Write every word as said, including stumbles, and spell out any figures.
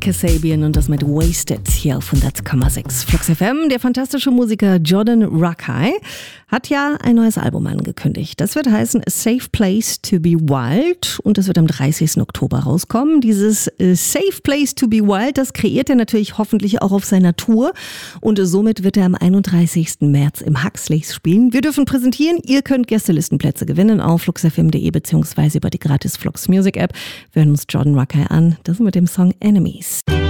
Kasabian und das mit Wasted hier auf hundert Komma sechs Flux F M. Der fantastische Musiker Jordan Rakei hat ja ein neues Album angekündigt. Das wird heißen A Safe Place to be Wild und das wird am dreißigsten Oktober rauskommen. Dieses Safe Place to be Wild, das kreiert er natürlich hoffentlich auch auf seiner Tour und somit wird er am einunddreißigsten März im Huxleys spielen. Wir dürfen präsentieren, ihr könnt Gästelistenplätze gewinnen auf fluxfm punkt de beziehungsweise über die gratis Flux Music App. Wir hören uns Jordan Rakei an, das mit dem Song Enemies.